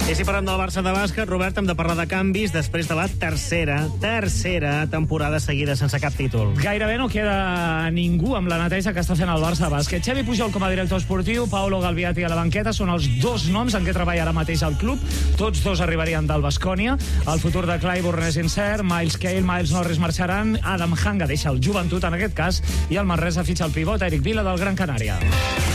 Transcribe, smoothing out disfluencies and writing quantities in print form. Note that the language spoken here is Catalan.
I si parlem del Barça de bàsquet, Robert, hem de parlar de canvis després de la tercera temporada seguida sense cap títol. Gairebé no queda ningú amb la neteja que està fent el Barça de bàsquet. Xavi Pujol com a director esportiu, Paolo Galviati a la banqueta, són els dos noms en què treballa ara mateix el club. Tots dos arribarien del Baskonia. El futur de Clyburn és incert, Miles Cale, Miles Norris marxaran, Adam Hanga deixa el Joventut en aquest cas, i el Manresa fitxa el pivot Eric Vila del Gran Canària.